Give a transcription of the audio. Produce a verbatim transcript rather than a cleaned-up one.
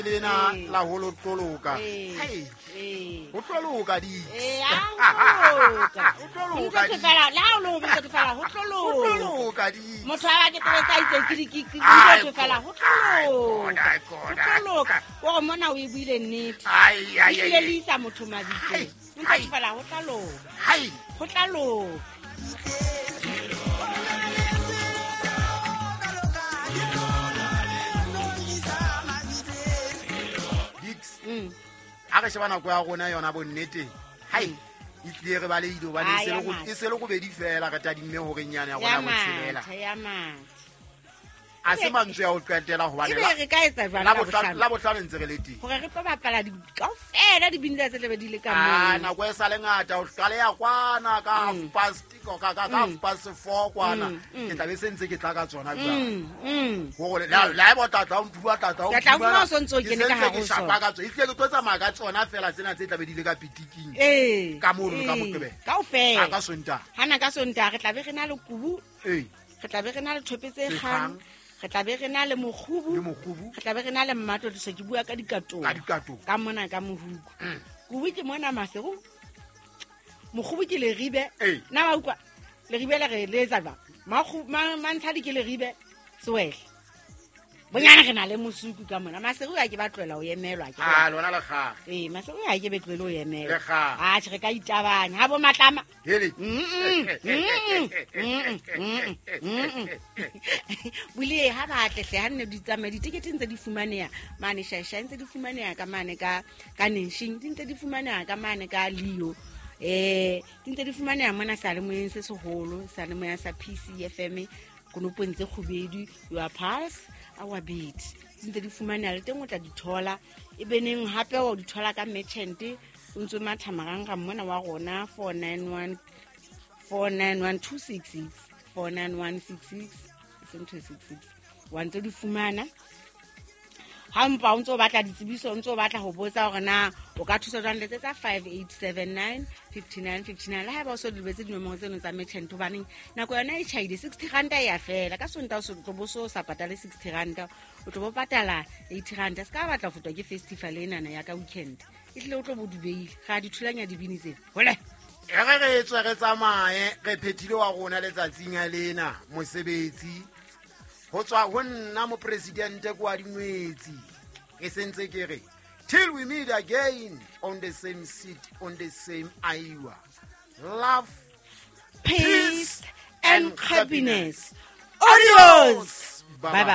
lena la holo toloka hey o toloka di eh a o toloka ke fela la o lo ke fela ho toloka di motho a ke tsetsa itse kiriki ke fela ho toloka ho toloka o mona o ibile nnete ai ai ai le lisa motho mabitse ntse ke fela ho taloka hai ho taloka a re shebana go ya gona yona bonnete hai e tle re ba le ido ba le sele go e sele go be di fela ka ta dimme ho renyana ya gona botshelela ya ma a se mantswe ya o qetela go bana la re ka etsa jwana la botlalo la botlalo ntse re le teng gore re tlo bapala di kaofela di binda tse le di le ka mo ah na go esa le ngata o tlale ya kwana ka half past ka ka ka half past four kwana ke tla be sentse ke tla ka tsona jwa mm go le la la bo tata o mpua tata o mpua tata o so ntse ke ne ka ha go so ka tsona e tle ke totsa maga tsona fela tsena tse tla be di le ka pitiking eh ka mo ka moqebe kaofela ka sonta hana ka sonta re tla be re na le kubu eh re tla be re na le thopetse kgang re tla be re na le mogubu le mogubu re tla be re na le mmato di se ke bua ka dikatong ka dikatong ka mona ka mohuku kubu ke mona masego mogubu ke le ribe na ba ukwa le ribe le re le tsa ba ma mantsha di ke le ribe swele bonyana re na le mosuku ka mona masego ya ke ba tloela o emelwa ke ah lona le ga eh masego ya ke betlwele o emelwa le ga ah re ka itabanya ha bo matlama hele bule ha ba tlehle ha nne di tsamaye ditikete ntse di fumaneha mane shaisha ntse di fumaneha ka mane ka ka nation ntse di fumaneha ka mane ka Leo eh ntse di fumaneha mona sa le moeng se seholo sa le moya sa P C F M konopo ntse khubedi your pulse our beat ntse di fumaneha le teng o tla di thola e beneng hape o di thola ka merchant o ntse mathamarang ga mona wa rona four nine one four nine one two six six four nine one six six two six six wa ntse di fumana ha mpa o ntse o batla ditsebiso o ntse o batla ho botsa hore na o ka thusa jwang letsetsa five eight seven nine five nine five nine la ha ba o so di betse dinomoro tseno tsa merchant hobaneng nako yona e chaile sixty rand ya fela ka sonta o so tlo bo so sa patale sixty rand o tlo bo patala eighty rand se ka batla futwa ke festival ena na ya ka weekend e tle o tlo bo dubeile ga di thulanya di bini tse hole e re re tswe re tsamaye re phethile wa rona letsatsing a lena mosebetsi ho tswa ho nna mo president ko wa dingwetsi e sentse ke re till we meet again on the same seat on the same aiwa love peace and happiness adios bye bye.